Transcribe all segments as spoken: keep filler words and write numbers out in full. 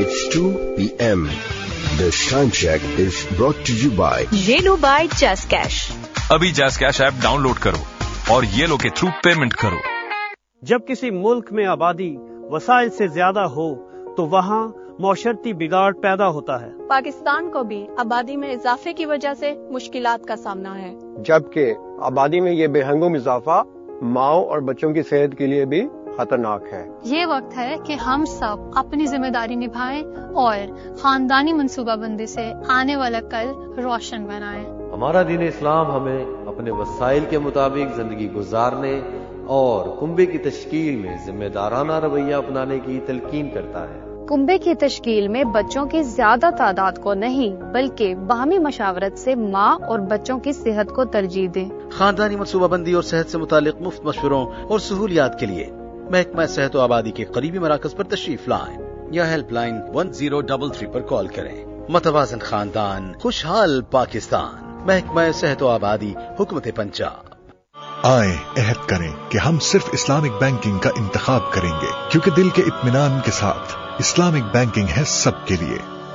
It's two p.m. This time check is brought to you by Yelo by Just Cash. अभी Just Cash app download करो और yellow के through payment करो। जब किसी मुल्क में आबादी वसाइल से ज्यादा हो तो वहाँ मौशरती बिगाड़ पैदा होता है। पाकिस्तान को भी आबादी में इजाफे की वजह से मुश्किलात का सामना है, जबकि आबादी में ये बेहंगम इजाफा माओ और बच्चों की सेहत के लिए भी खतरनाक है। ये वक्त है कि हम सब अपनी जिम्मेदारी निभाएं और खानदानी मंसूबाबंदी से आने वाला कल रोशन बनाएं। हमारा दीन इस्लाम हमें अपने वसाइल के मुताबिक जिंदगी गुजारने और कुंबे की तश्कील में जिम्मेदाराना रवैया अपनाने की तलकीन करता है। कुंबे की तश्कील में बच्चों की ज्यादा तादाद को नहीं बल्कि बाहमी मशावरत से माँ और बच्चों की सेहत को तरजीह दें। खानदानी मनसूबाबंदी और सेहत से मुतालिक मुफ्त मशवरों और सहूलियात के लिए महकमा सेहत और आबादी के करीबी मराकज पर तशरीफ लाएं या help line one zero double three पर कॉल करें। मतवाजन खानदान, खुशहाल पाकिस्तान, महकमा सेहत और आबादी, हुकूमत पंजाब। आए अहद करें कि हम सिर्फ इस्लामिक बैंकिंग का इंतखाब करेंगे, क्योंकि दिल के इत्मीनान के साथ इस्लामिक बैंकिंग है सबके लिए।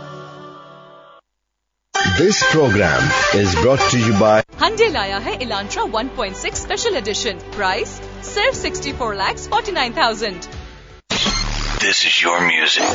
This program is brought to you by Hyundai लाया है Elantra one point six Special Edition. Price सिर्फ sixty-four lakhs forty-nine thousand. This is your music.